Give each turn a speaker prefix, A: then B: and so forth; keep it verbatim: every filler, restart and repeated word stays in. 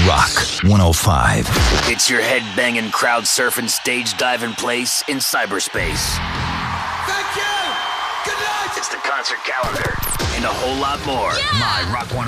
A: Rock one oh five.
B: It's your head-banging, crowd-surfing, stage-diving place in cyberspace.
C: Thank you! Good night!
B: It's the concert calendar and a whole lot more.
A: My Rock one oh five.